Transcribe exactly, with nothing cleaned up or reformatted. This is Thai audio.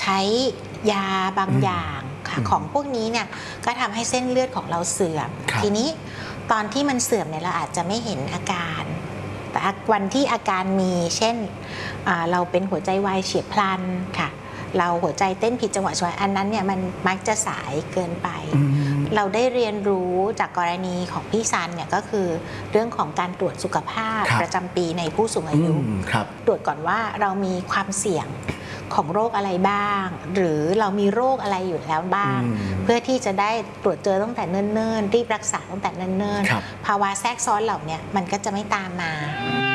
ใช้ยาบางอย่างค่ะของพวกนี้เนี่ยก็ทำให้เส้นเลือดของเราเสื่อมทีนี้ตอนที่มันเสื่อมเนี่ยเราอาจจะไม่เห็นอาการแต่วันที่อาการมีเช่นเราเป็นหัวใจวายเฉียบพลันค่ะเราหัวใจเต้นผิดจังหวะช่วยอันนั้นเนี่ยมันมักจะสายเกินไปเราได้เรียนรู้จากกรณีของพี่ซันเนี่ยก็คือเรื่องของการตรวจสุขภาพประจำปีในผู้สูงอายุตรวจก่อนว่าเรามีความเสี่ยงของโรคอะไรบ้างหรือเรามีโรคอะไรอยู่แล้วบ้างเพื่อที่จะได้ตรวจเจอตั้งแต่เนิ่นๆรีบรักษาตั้งแต่เนิ่นๆภาวะแทรกซ้อนเหล่านี้มันก็จะไม่ตามมา